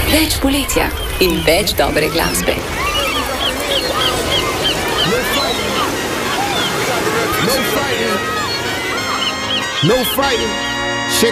Več poletja in več dobre glasbe. No fighting.